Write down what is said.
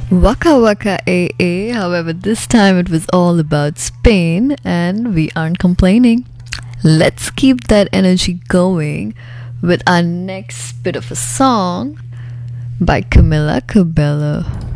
Waka Waka AA. However, this time it was all about Spain, and we aren't complaining. Let's keep that energy going with our next bit of a song by Camila Cabello.